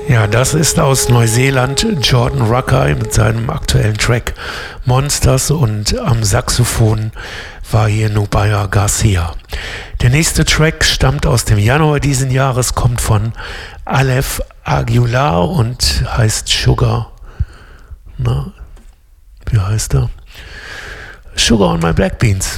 Ja, das ist aus Neuseeland Jordan Rucker mit seinem aktuellen Track Monsters und am Saxophon war hier Nubia Garcia. Der nächste Track stammt aus dem Januar diesen Jahres, kommt von Aleph Aguilar und heißt Sugar. Na, wie heißt er? Sugar on my Black Beans.